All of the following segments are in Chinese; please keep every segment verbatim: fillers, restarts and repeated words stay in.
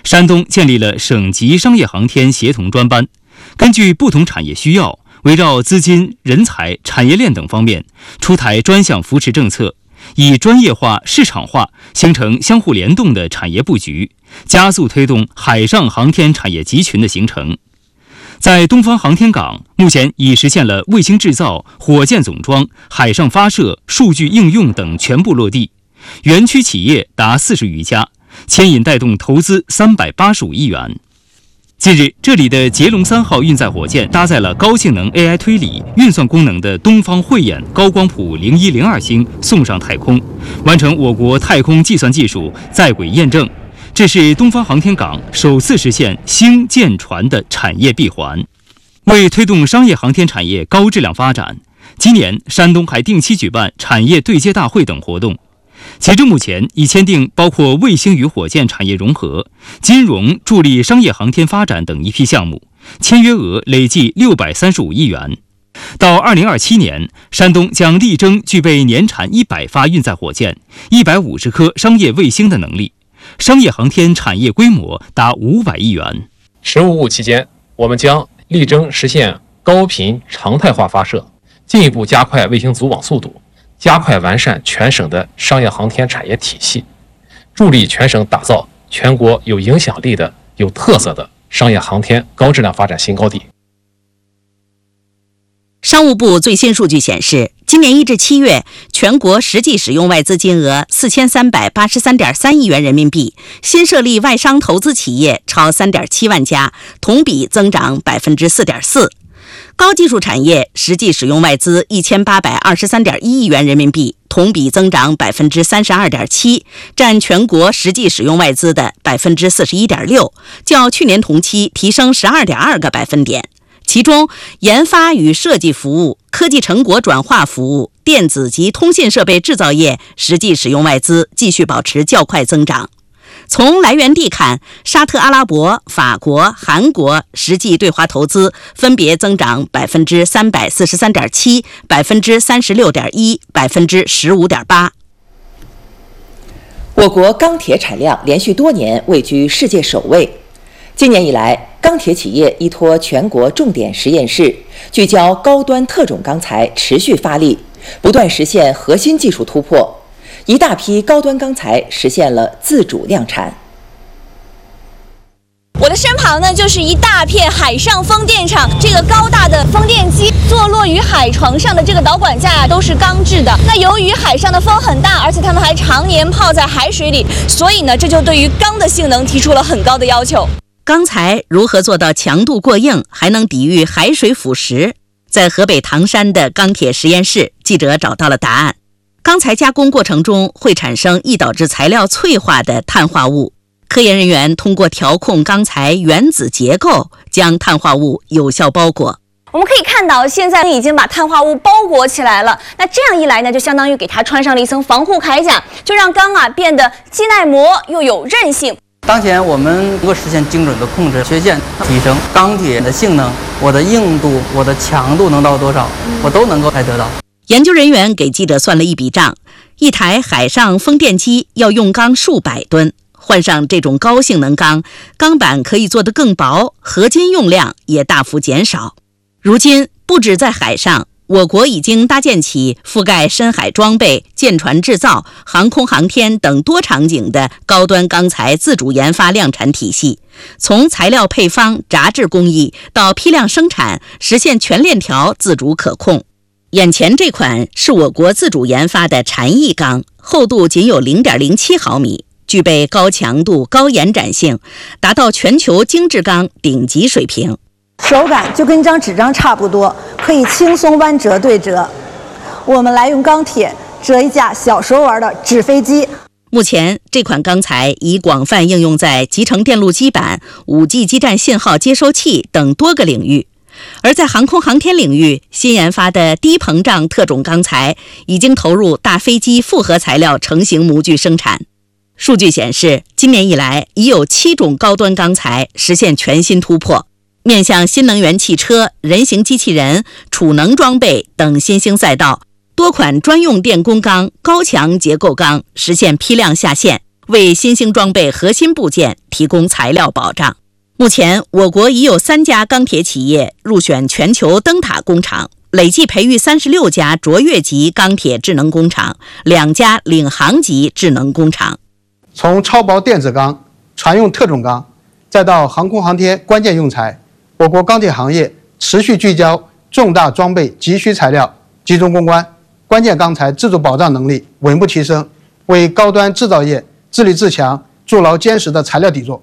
山东建立了省级商业航天协同专班，根据不同产业需要，围绕资金、人才、产业链等方面，出台专项扶持政策，以专业化、市场化形成相互联动的产业布局，加速推动海上航天产业集群的形成。在东方航天港，目前已实现了卫星制造、火箭总装、海上发射、数据应用等全部落地，园区企业达四十余家，牵引带动投资三百八十五亿元。近日，这里的捷龙三号运载火箭搭载了高性能 A I 推理、运算功能的东方慧眼高光谱零一零二星送上太空，完成我国太空计算技术在轨验证。这是东方航天港首次实现星舰船的产业闭环。为推动商业航天产业高质量发展，今年山东还定期举办产业对接大会等活动。截至目前，已签订包括卫星与火箭产业融合、金融助力商业航天发展等一批项目，签约额累计六百三十五亿元。到二零二七年，山东将力争具备年产一百发运载火箭、一百五十颗商业卫星的能力，商业航天产业规模达五百亿元。 十五五期间，我们将力争实现高频常态化发射，进一步加快卫星组网速度，加快完善全省的商业航天产业体系，助力全省打造全国有影响力的、有特色的商业航天高质量发展新高地。 商务部最新数据显示，今年一至七月，全国实际使用外资金额四千三百八十三点三亿元人民币，新设立外商投资企业超三点七万家，同比增长百分之四点四。高技术产业实际使用外资一千八百二十三点一亿元人民币，同比增长百分之三十二点七，占全国实际使用外资的百分之四十一点六，较去年同期提升十二点二个百分点。其中，研发与设计服务、科技成果转化服务、电子及通信设备制造业实际使用外资继续保持较快增长。从来源地看，沙特阿拉伯、法国、韩国实际对华投资分别增长百分之三百四十三点七、百分之三十六点一、百分之十五点八。 我国钢铁产量连续多年位居世界首位。今年以来，钢铁企业依托全国重点实验室，聚焦高端特种钢材，持续发力，不断实现核心技术突破。一大批高端钢材实现了自主量产。 我的身旁呢，就是一大片海上风电场。这个高大的风电机坐落于海床上的这个导管架都是钢制的。那由于海上的风很大，而且它们还常年泡在海水里，所以呢，这就对于钢的性能提出了很高的要求。 钢材如何做到强度过硬，还能抵御海水腐蚀？在河北唐山的钢铁实验室，记者找到了答案。钢材加工过程中会产生易导致材料脆化的碳化物，科研人员通过调控钢材原子结构，将碳化物有效包裹。 我们可以看到，现在已经把碳化物包裹起来了。那这样一来呢，就相当于给它穿上了一层防护铠甲，就让钢啊变得既耐磨又有韧性。 当前我们能够实现精准的控制缺陷，提升钢铁的性能，我的硬度、我的强度能到多少，我都能够来得到。 研究人员给记者算了一笔账，一台海上风电机要用钢数百吨，换上这种高性能钢，钢板可以做得更薄，合金用量也大幅减少。如今，不止在海上，我国已经搭建起覆盖深海装备、舰船制造、航空航天等多场景的高端钢材自主研发量产体系，从材料配方、轧制工艺到批量生产，实现全链条自主可控。眼前这款是我国自主研发的禅意钢，厚度仅有 零点零七毫米，具备高强度、高延展性，达到全球精致钢顶级水平。 手感就跟一张纸张差不多，可以轻松弯折对折。我们来用钢铁折一架小时候玩的纸飞机。 目前，这款钢材已广泛应用在集成电路基板、五 G 基站信号接收器等多个领域。而在航空航天领域，新研发的低膨胀特种钢材已经投入大飞机复合材料成型模具生产。数据显示，今年以来已有七种高端钢材实现全新突破，面向新能源汽车、人形机器人、储能装备等新兴赛道，多款专用电工钢、高强结构钢实现批量下线， 为新兴装备核心部件提供材料保障。目前，我国已有三家钢铁企业入选全球灯塔工厂，累计培育三十六家卓越级钢铁智能工厂，两家领航级智能工厂。 从超薄电子钢、船用特种钢，再到航空航天关键用材，我国钢铁行业持续聚焦重大装备急需材料，集中攻关，关键钢材自主保障能力稳步提升，为高端制造业自立自强筑牢坚实的材料底座。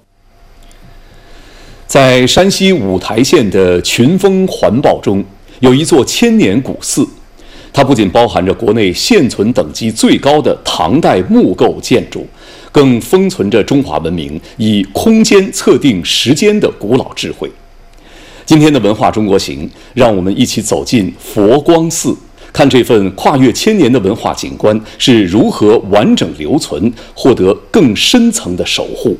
在山西五台县的群峰环抱中，有一座千年古寺，它不仅包含着国内现存等级最高的唐代木构建筑，更封存着中华文明以空间测定时间的古老智慧。今天的文化中国行，让我们一起走进佛光寺，看这份跨越千年的文化景观是如何完整留存，获得更深层的守护。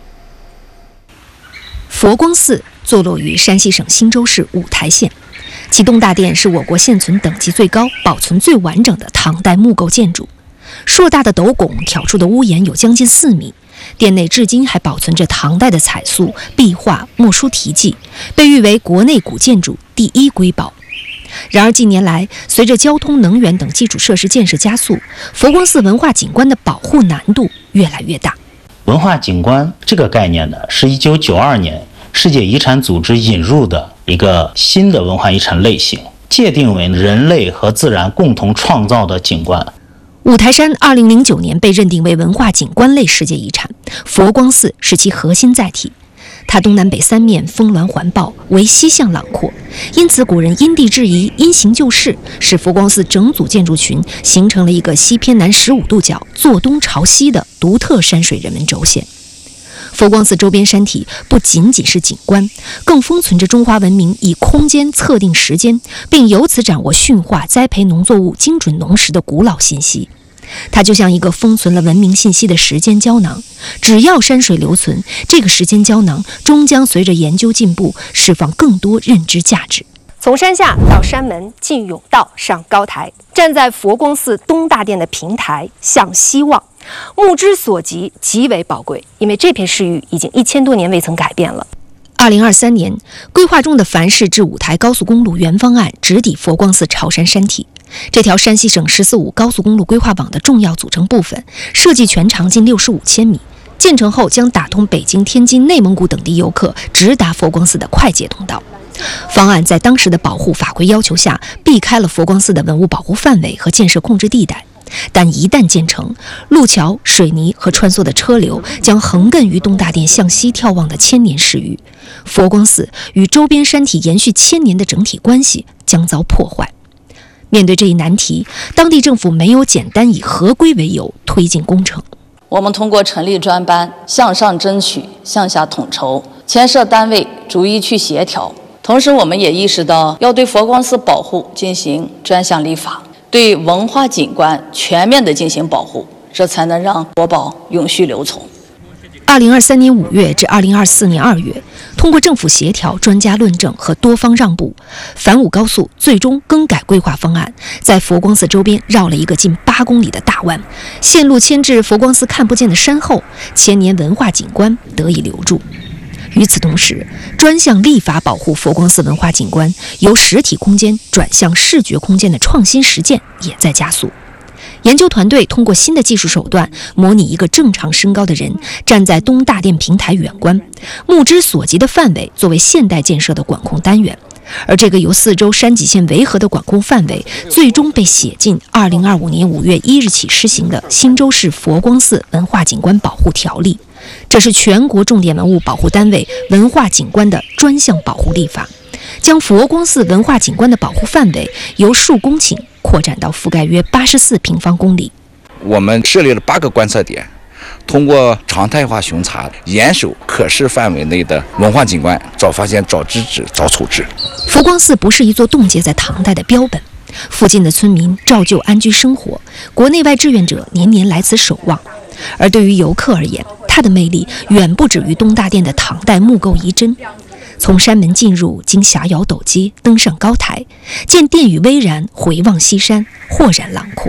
佛光寺坐落于山西省忻州市五台县，其东大殿是我国现存等级最高、保存最完整的唐代木构建筑。硕大的斗拱挑出的屋檐有将近四米，殿内至今还保存着唐代的彩塑、壁画、墨书题记，被誉为国内古建筑第一瑰宝。然而近年来，随着交通、能源等基础设施建设加速，佛光寺文化景观的保护难度越来越大。 文化景观这个概念呢，是一九九二年世界遗产组织引入的一个新的文化遗产类型，界定为人类和自然共同创造的景观。 五台山二零零九年被认定为文化景观类世界遗产，佛光寺是其核心载体。它东南北三面峰峦环抱，为西向朗阔，因此古人因地制宜，因形就势，使佛光寺整组建筑群形成了一个西偏南十五度角、坐东朝西的独特山水人文轴线。佛光寺周边山体不仅仅是景观，更封存着中华文明以空间测定时间，并由此掌握驯化、栽培农作物精准农时的古老信息。它就像一个封存了文明信息的时间胶囊，只要山水留存，这个时间胶囊终将随着研究进步，释放更多认知价值。 从山下到山门，进甬道，上高台，站在佛光寺东大殿的平台向西望，目之所及极为宝贵，因为这片市域已经一千多年未曾改变了。 二零二三年，规划中的繁市至五台高速公路原方案直抵佛光寺朝山山体。这条山西省“十四五”高速公路规划网的重要组成部分，设计全长近六十五千米，建成后将打通北京、天津、内蒙古等地游客直达佛光寺的快捷通道。方案在当时的保护法规要求下，避开了佛光寺的文物保护范围和建设控制地带。但一旦建成，路桥、水泥和穿梭的车流将横亘于东大殿向西眺望的千年市域，佛光寺与周边山体延续千年的整体关系将遭破坏。面对这一难题，当地政府没有简单以合规为由推进工程。 我们通过成立专班，向上争取，向下统筹，牵涉单位逐一去协调。同时，我们也意识到要对佛光寺保护进行专项立法，对文化景观全面的进行保护，这才能让国宝永续留存。 二零二三年五月至二零二四年二月，通过政府协调、专家论证和多方让步，反武高速最终更改规划方案，在佛光寺周边绕了一个近八公里的大弯，线路迁至佛光寺看不见的山后，千年文化景观得以留住。与此同时，专项立法保护佛光寺文化景观由实体空间转向视觉空间的创新实践也在加速。研究团队通过新的技术手段，模拟一个正常身高的人站在东大殿平台远观，目之所及的范围作为现代建设的管控单元。而这个由四周山脊线围合的管控范围，最终被写进二零二五年五月一日起施行的忻州市佛光寺文化景观保护条例。这是全国重点文物保护单位文化景观的专项保护立法，将佛光寺文化景观的保护范围由数公顷扩展到覆盖约八十四平方公里。 我们设立了八个观测点，通过常态化巡查，严守可视范围内的文化景观，早发现、早制止、早处置。 佛光寺不是一座冻结在唐代的标本，附近的村民照旧安居生活，国内外志愿者年年来此守望。而对于游客而言，它的魅力远不止于东大殿的唐代木构遗珍。从山门进入，经霞瑶陡阶，登上高台，见殿宇巍然，回望西山，豁然朗阔。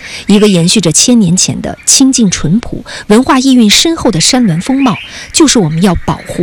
一个延续着千年前的清静淳朴、文化意蕴深厚的山峦风貌，就是我们要保护